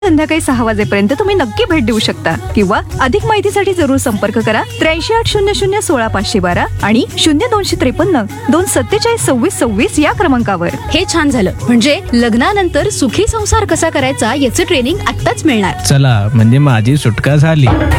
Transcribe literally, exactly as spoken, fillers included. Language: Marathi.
संध्याकाळी सहा वाजेपर्यंत तुम्ही नक्की भेट देऊ शकता किंवा अधिक माहितीसाठी जरूर संपर्क करा त्र्याऐंशी आठ शून्य शून्य सोळा पाचशे बारा आणि शून्य दोनशे त्रेपन्न दोन सत्तेचाळीस सव्वीस सव्वीस या क्रमांकावर. हे छान झालं, म्हणजे लग्नानंतर सुखी संसार कसा करायचा याचं ट्रेनिंग आत्ताच मिळणार. चला म्हणजे माझी सुटका झाली.